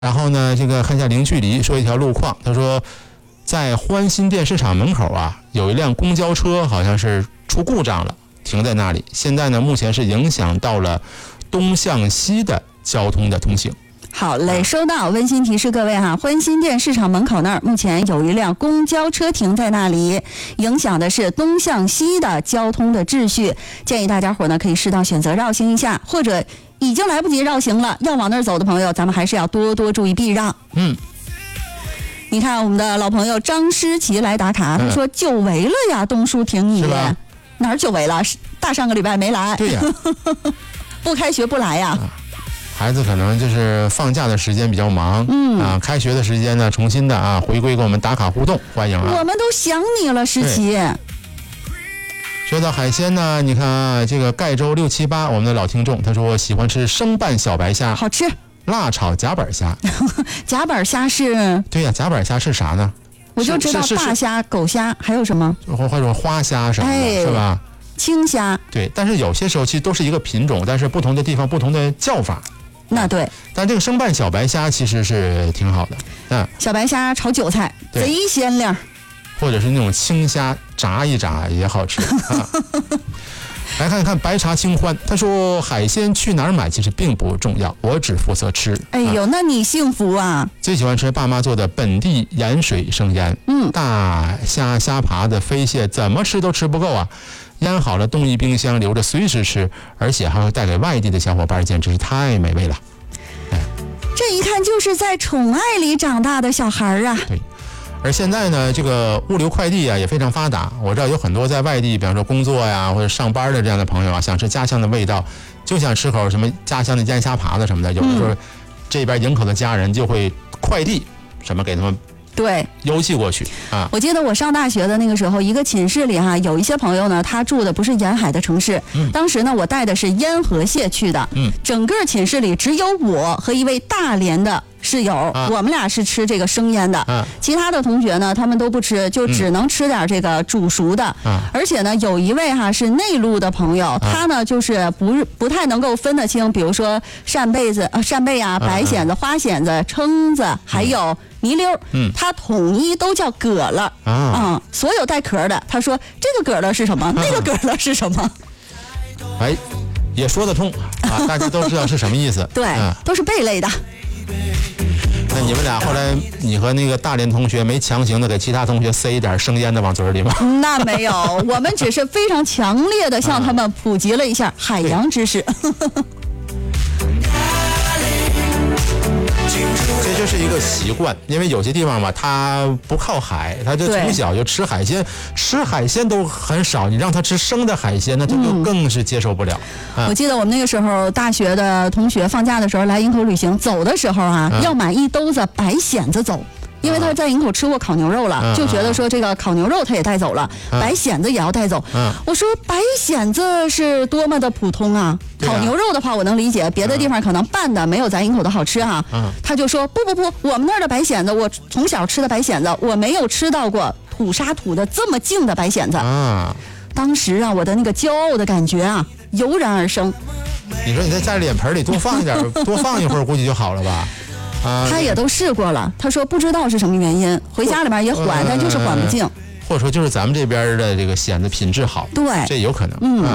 然后呢，这个看一下零距离，说一条路况。他说，在欢欣电市场门口啊，有一辆公交车好像是出故障了，停在那里。现在呢，目前是影响到了东向西的交通的通行。 好嘞，收到，温馨提示各位哈，欢欣店市场门口那儿目前有一辆公交车停在那里，影响的是东向西的交通的秩序。建议大家伙呢可以适当选择绕行一下，或者已经来不及绕行了，要往那儿走的朋友，咱们还是要多多注意避让。你看我们的老朋友张诗琪来打卡，他说久违了呀，东叔挺你哪儿久违了？大上个礼拜没来。 对呀， 不开学不来呀。 孩子可能就是放假的时间比较忙，开学的时间呢，重新的回归给我们打卡互动，欢迎啊！ 我们都想你了，诗琪。 说到海鲜呢，你看这个盖州678，我们的老听众，他说喜欢吃生拌小白虾， 好吃。 辣炒甲板虾， 甲板虾是？ 对呀，甲板虾是啥呢？ 我就知道大虾、狗虾，还有什么？ 或者花虾什么的，是吧？ 青虾。 对，但是有些时候其实都是一个品种，但是不同的地方不同的叫法。 那对， 但这个生拌小白虾其实是挺好的， 小白虾炒韭菜，贼鲜亮。 或者是那种青虾炸一炸也好吃来看看白茶清欢，他说海鲜去哪儿买其实并不重要，我只负责吃。 哎呦，那你幸福啊！ 最喜欢吃爸妈做的本地盐水生腌，大虾、虾爬的飞蟹怎么吃都吃不够啊！腌好了冻一冰箱，留着随时吃，而且还会带给外地的小伙伴，简直是太美味了。 这一看就是在宠爱里长大的小孩啊！ 对。而现在呢，这个物流快递也非常发达。我知道有很多在外地，比方说工作呀或者上班的这样的朋友想吃家乡的味道，就想吃口什么家乡的腌虾爬子什么的。有的时候这边营口的家人就会快递什么给他们邮寄过去啊。 我记得我上大学的那个时候，一个寝室里有一些朋友呢，他住的不是沿海的城市。当时呢，我带的是腌河蟹去的。整个寝室里只有我和一位大连的室友，我们俩是吃这个生腌的，其他的同学呢，他们都不吃，就只能吃点这个煮熟的。而且呢，有一位是内陆的朋友，他呢就是不太能够分得清，比如说扇贝啊、白蚬子、花蚬子、蛏子，还有泥溜，他统一都叫蛤蜊所有带壳的，他说这个蛤蜊是什么，那个蛤蜊是什么， 也说得通大家都知道是什么意思。 对，都是贝类的。 那你们俩后来，你和那个大连同学没强行的给其他同学塞一点生腌的往嘴里吗？ 那没有，我们只是非常强烈的向他们普及了一下海洋知识。 这就是一个习惯，因为有些地方吧，它不靠海，他就从小就吃海鲜，吃海鲜都很少，你让他吃生的海鲜，那就更是接受不了。 我记得我们那个时候大学的同学放假的时候来营口旅行，走的时候要买一兜子白蚬子走。因为他在营口吃过烤牛肉了，就觉得说这个烤牛肉他也带走了，白蚬子也要带走。我说白蚬子是多么的普通啊！烤牛肉的话我能理解，别的地方可能拌的没有咱营口的好吃他就说不，我们那儿的白蚬子，我从小吃的白蚬子，我没有吃到过土沙土的这么净的白蚬子。当时我的那个骄傲的感觉油然而生。 你说你在脸盆里多放一点，多放一会儿，估计就好了吧？ 他也都试过了，他说不知道是什么原因，回家里面也缓，但就是缓不净。 或者说就是咱们这边的这个蚬子品质好， 对， 这有可能。